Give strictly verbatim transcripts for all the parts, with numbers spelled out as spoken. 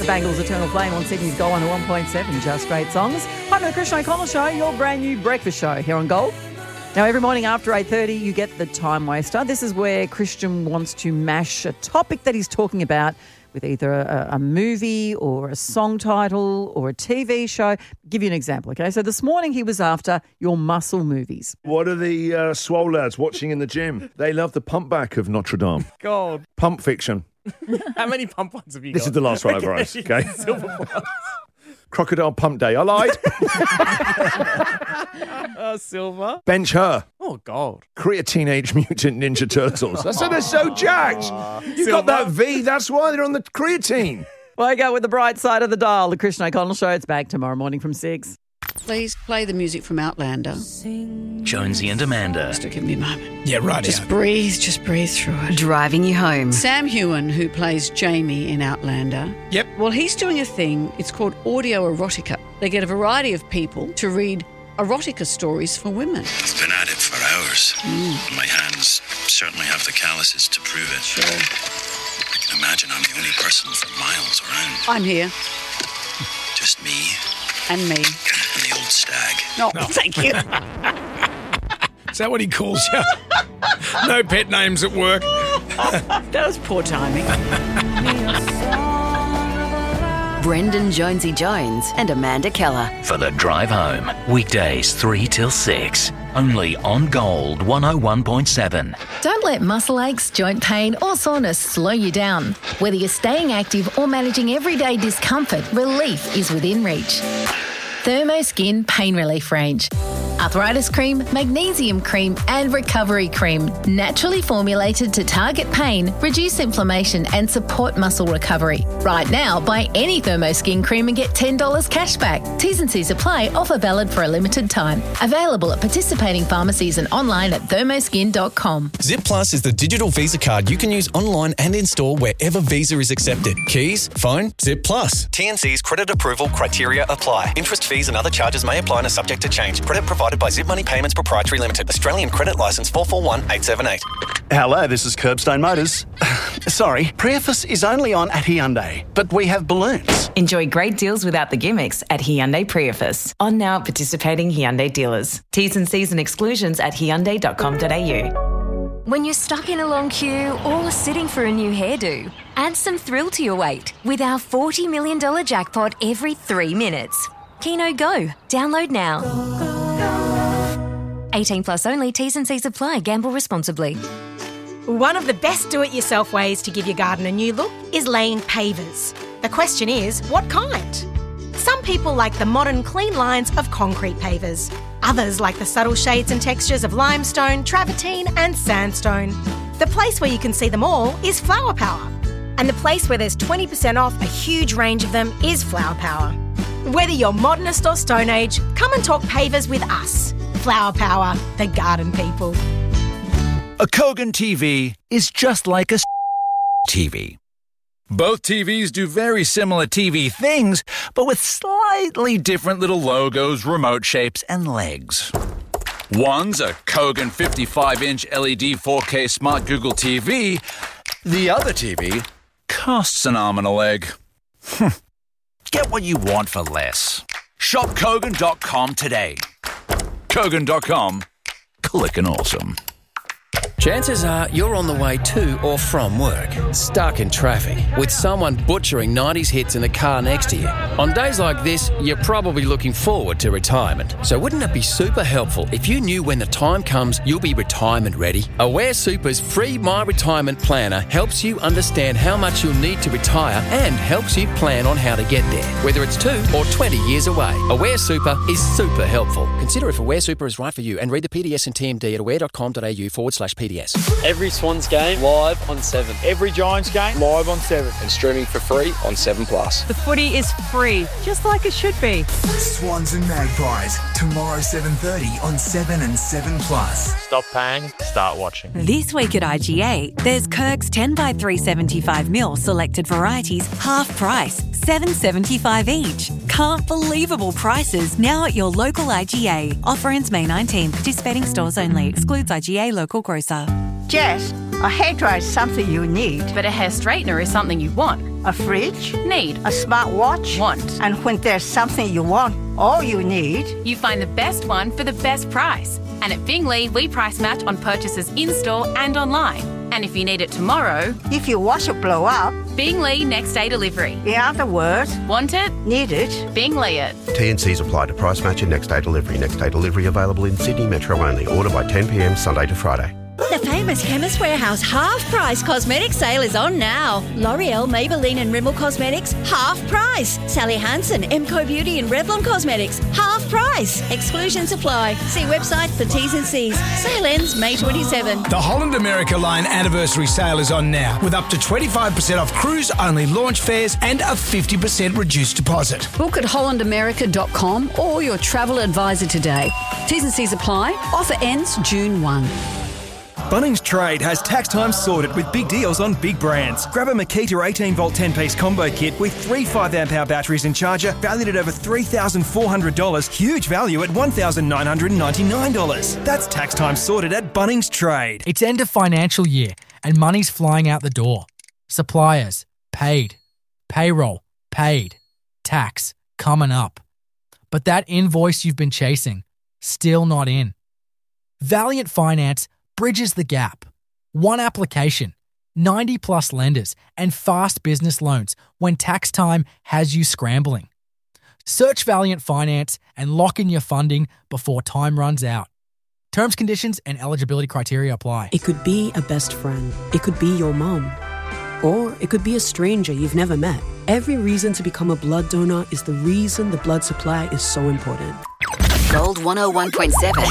the Bangles' Eternal Flame on Sydney's Gold one oh one point seven, Just Great Songs. Hi, to the Christian O'Connell Show, your brand new breakfast show here on Gold. Now, every morning after eight thirty, you get the Time Waster. This is where Christian wants to mash a topic that he's talking about with either a, a movie or a song title or a T V show. I'll give you an example, okay? So this morning he was after your muscle movies. What are the uh, swole lads watching in the gym? They love the pump back of Notre Dame. God. Pump fiction. How many pump ones have you This got? is the last one I wrote, okay? Crocodile Pump Day. I lied. Oh, silver. Bench Her. Oh, gold. Create Teenage Mutant Ninja Turtles. I said they're so jacked. You got that V, that's why they're on the creatine. Wake up with the bright side of the dial. The Christian O'Connell Show. It's back tomorrow morning from six. Please play the music from Outlander. Jonesy and Amanda. Just give me a moment. Yeah, right. Just breathe, just breathe through it. Driving you home. Sam Heughan, who plays Jamie in Outlander. Yep. Well, he's doing a thing, it's called audio erotica. They get a variety of people to read erotica stories for women. I've been at it for hours. Mm. My hands certainly have the calluses to prove it. Sure. I can imagine I'm the only person for miles around. I'm here. Just me. And me. And the old stag. No, no. Thank you. Is that what he calls you? No pet names at work. That was poor timing. Brendan Jonesy Jones and Amanda Keller. For the drive home. Weekdays three till six. Only on Gold one oh one point seven. Don't let muscle aches, joint pain or soreness slow you down. Whether you're staying active or managing everyday discomfort, relief is within reach. Thermoskin Pain Relief Range. Arthritis cream, magnesium cream and recovery cream. Naturally formulated to target pain, reduce inflammation and support muscle recovery. Right now, buy any Thermoskin cream and get ten dollars cash back. T's and C's apply. Offer valid for a limited time. Available at participating pharmacies and online at thermoskin dot com. Zip Plus is the digital Visa card you can use online and in-store wherever Visa is accepted. Keys, phone, Zip Plus. T and C's credit approval criteria apply. Interest, fees and other charges may apply and are subject to change. Credit provided by Zip Money Payments Proprietary Limited. Australian Credit Licence four four one eight seven eight. Hello, this is Curbstone Motors. Sorry, Priefus is only on at Hyundai, but we have balloons. Enjoy great deals without the gimmicks at Hyundai Priefus. On now at participating Hyundai dealers. T's and C's and exclusions at hyundai dot com dot a u. When you're stuck in a long queue or sitting for a new hairdo, add some thrill to your wait with our forty million dollars jackpot every three minutes. Keno Go. Download now. eighteen plus only. T's and C's apply. Gamble responsibly. One of the best do-it-yourself ways to give your garden a new look is laying pavers. The question is, what kind? Some people like the modern clean lines of concrete pavers. Others like the subtle shades and textures of limestone, travertine and sandstone. The place where you can see them all is Flower Power. And the place where there's twenty percent off a huge range of them is Flower Power. Whether you're modernist or Stone Age, come and talk pavers with us. Flower Power, the garden people. A Kogan T V is just like a T V. Both T Vs do very similar T V things, but with slightly different little logos, remote shapes, and legs. One's a Kogan fifty-five inch L E D four K Smart Google T V. The other T V costs an arm and a leg. Get what you want for less. Shop Kogan dot com today. Kogan dot com. Clickin' awesome. Chances are you're on the way to or from work, stuck in traffic, with someone butchering nineties hits in the car next to you. On days like this, you're probably looking forward to retirement. So wouldn't it be super helpful if you knew when the time comes you'll be retirement ready? Aware Super's free My Retirement Planner helps you understand how much you'll need to retire and helps you plan on how to get there, whether it's two or twenty years away. Aware Super is super helpful. Consider if Aware Super is right for you and read the P D S and T M D at aware dot com dot a u forward slash P D S. Every Swans game live on seven. Every Giants game live on seven. And streaming for free on seven plus. The footy is free, just like it should be. Swans and Magpies, tomorrow seven thirty on seven and seven plus. Stop paying, start watching. This week at I G A, there's Kirk's ten by three seventy-five mil selected varieties, half price, seven seventy-five each. Can't believable prices now at your local I G A. Offer ends May nineteenth. Participating stores only. Excludes I G A local grocer. Jess, A hairdryer is something you need. But a hair straightener is something you want. A fridge? Need. A smartwatch? Want. And when there's something you want, all you need... You find the best one for the best price. And at Bingley, we price match on purchases in-store and online. And if you need it tomorrow... If your washer blow up... Bingley next day delivery. In other words... Want it? Need it? Bingley it. T and C's apply to price match and next day delivery. Next day delivery available in Sydney Metro only. Order by ten p m Sunday to Friday. The famous Chemist Warehouse half-price cosmetic sale is on now. L'Oreal, Maybelline and Rimmel Cosmetics, half price. Sally Hansen, Emco Beauty and Revlon Cosmetics, half price. Exclusions apply. See website for T's and C's. Sale ends May twenty-seventh. The Holland America Line anniversary sale is on now with up to twenty-five percent off cruise-only launch fares and a fifty percent reduced deposit. Book at holland america dot com or your travel advisor today. T's and C's apply. Offer ends June first. Bunnings Trade has tax time sorted with big deals on big brands. Grab a Makita eighteen volt ten piece combo kit with three five amp hour batteries and charger valued at over three thousand four hundred dollars. Huge value at one thousand nine hundred ninety-nine dollars. That's tax time sorted at Bunnings Trade. It's end of financial year and money's flying out the door. Suppliers, paid. Payroll, paid. Tax, coming up. But that invoice you've been chasing, still not in. Valiant Finance bridges the gap. One application, ninety plus lenders, and fast business loans when tax time has you scrambling. Search Valiant Finance and lock in your funding before time runs out. Terms, conditions, and eligibility criteria apply. It could be a best friend. It could be your mom. Or it could be a stranger you've never met. Every reason to become a blood donor is the reason the blood supply is so important. Gold one oh one point seven.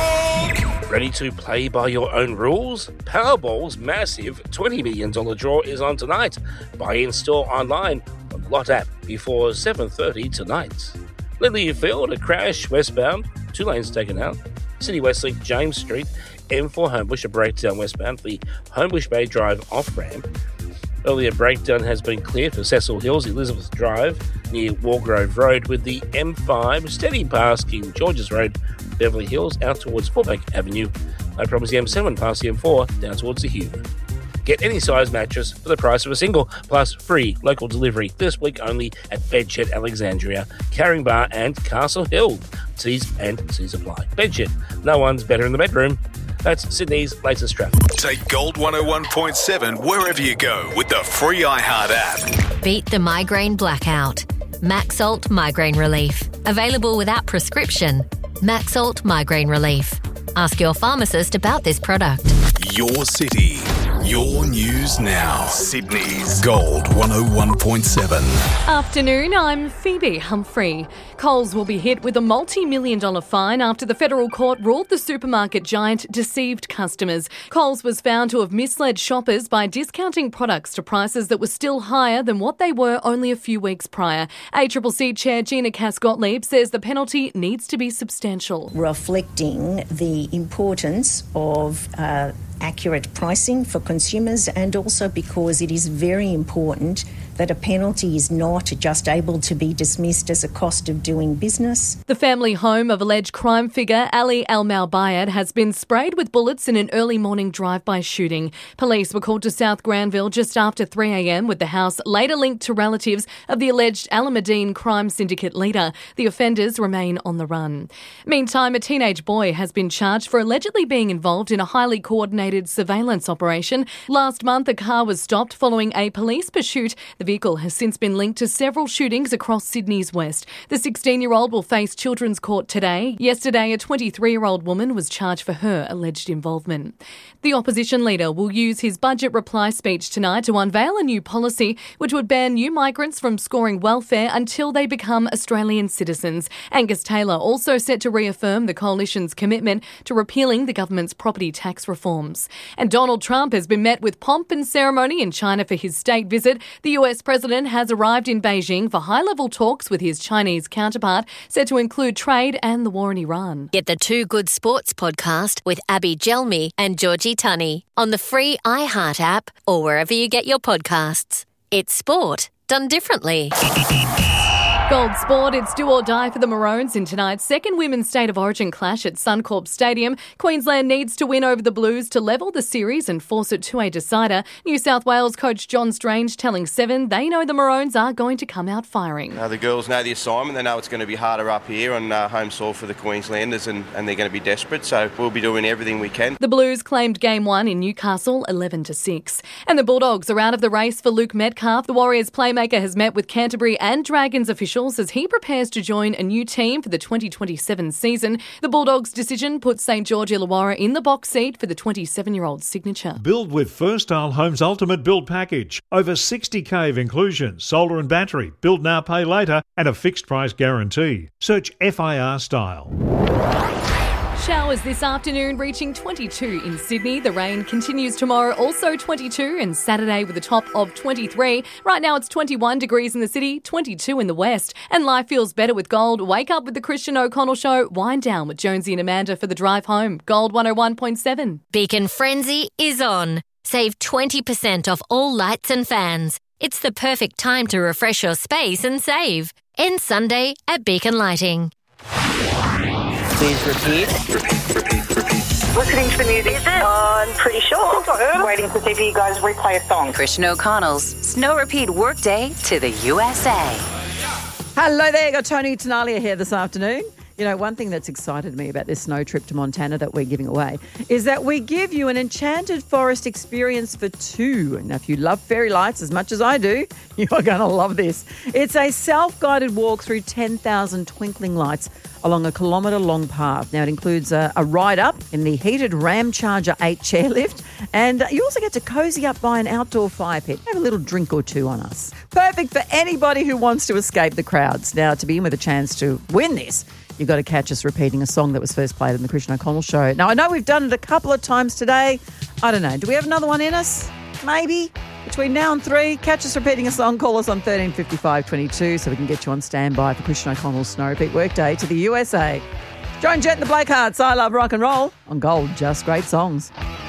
Ready to play by your own rules? Powerball's massive twenty million dollars draw is on tonight. Buy in store online on the Lot app before seven thirty tonight. Lily Field, a crash westbound, two lanes taken out. City Westlink, James Street, M four Homebush, a breakdown westbound for the Homebush Bay Drive off-ramp. Earlier breakdown has been cleared for Cecil Hills, Elizabeth Drive, near Walgrove Road, with the M five steady past King George's Road, Beverly Hills, out towards Fallbank Avenue. No problems the M seven past the M four, down towards the Hume. Get any size mattress for the price of a single, plus free local delivery this week only at Bedshed Alexandria, Caringbah and Castle Hill. T's and C's apply. Bedshed, no one's better in the bedroom. That's Sydney's latest traffic. Take Gold one oh one point seven wherever you go with the free iHeart app. Beat the migraine blackout. Maxalt Migraine Relief. Available without prescription. Maxalt Migraine Relief. Ask your pharmacist about this product. Your city, your news now. Sydney's Gold one oh one point seven. Afternoon, I'm Phoebe Humphrey. Coles will be hit with a multi-million dollar fine after the federal court ruled the supermarket giant deceived customers. Coles was found to have misled shoppers by discounting products to prices that were still higher than what they were only a few weeks prior. A C C C Chair Gina Cass-Gottlieb says the penalty needs to be substantial. Reflecting the importance of uh, accurate pricing for consumers, and also because it is very important that a penalty is not just able to be dismissed as a cost of doing business. The family home of alleged crime figure Ali Al-Malbayad has been sprayed with bullets in an early morning drive-by shooting. Police were called to South Granville just after three a m with the house later linked to relatives of the alleged Alameddine crime syndicate leader. The offenders remain on the run. Meantime, a teenage boy has been charged for allegedly being involved in a highly coordinated surveillance operation. Last month, a car was stopped following a police pursuit. The vehicle has since been linked to several shootings across Sydney's west. The sixteen-year-old will face children's court today. Yesterday, a twenty-three-year-old woman was charged for her alleged involvement. The opposition leader will use his budget reply speech tonight to unveil a new policy which would ban new migrants from scoring welfare until they become Australian citizens. Angus Taylor also set to reaffirm the coalition's commitment to repealing the government's property tax reforms. And Donald Trump has been met with pomp and ceremony in China for his state visit. The U S president has arrived in Beijing for high-level talks with his Chinese counterpart, set to include trade and the war in Iran. Get the Two Good Sports podcast with Abby Gelmi and Georgie Tunney on the free iHeart app or wherever you get your podcasts. It's sport done differently. Gold Sport, it's do or die for the Maroons in tonight's second Women's State of Origin clash at Suncorp Stadium. Queensland needs to win over the Blues to level the series and force it to a decider. New South Wales coach John Strange telling Seven they know the Maroons are going to come out firing. Uh, the girls know the assignment. They know it's going to be harder up here on uh, home soil for the Queenslanders, and, and they're going to be desperate, so we'll be doing everything we can. The Blues claimed game one in Newcastle eleven to six. And the Bulldogs are out of the race for Luke Metcalf. The Warriors playmaker has met with Canterbury and Dragons officials as he prepares to join a new team for the twenty twenty-seven season. The Bulldogs' decision puts St George Illawarra in the box seat for the twenty-seven-year-old signature. Build with First Style Homes Ultimate Build Package. Over sixty cave inclusions, solar and battery, build now, pay later, and a fixed price guarantee. Search F I R Style. Showers this afternoon reaching twenty-two in Sydney. The rain continues tomorrow, also twenty-two, and Saturday with a top of twenty-three. Right now it's twenty-one degrees in the city, twenty-two in the west. And life feels better with Gold. Wake up with the Christian O'Connell Show. Wind down with Jonesy and Amanda for the drive home. Gold one oh one point seven. Beacon Frenzy is on. Save twenty percent off all lights and fans. It's the perfect time to refresh your space and save. End Sunday at Beacon Lighting. Please repeat. Repeat, repeat, repeat. Listening to the music. Is it? I'm pretty sure. I think I heard it. Waiting to see if you guys replay a song. Christian O'Connell's Snow Repeat Workday to the U S A. Hello there, got Tony Tenalia here this afternoon. You know, one thing that's excited me about this snow trip to Montana that we're giving away is that we give you an enchanted forest experience for two. Now, if you love fairy lights as much as I do, you are going to love this. It's a self-guided walk through ten thousand twinkling lights along a kilometre-long path. Now, it includes a, a ride up in the heated Ramcharger eight chairlift, and you also get to cosy up by an outdoor fire pit. Have a little drink or two on us. Perfect for anybody who wants to escape the crowds. Now, to be in with a chance to win this, you've got to catch us repeating a song that was first played on the Christian O'Connell Show. Now, I know we've done it a couple of times today. I don't know. Do we have another one in us? Maybe. Between now and three, catch us repeating a song. Call us on thirteen fifty-five twenty-two so we can get you on standby for Christian O'Connell's Snow Repeat Workday to the U S A. Join Jet and the Blakehearts. I love rock and roll on Gold. Just great songs.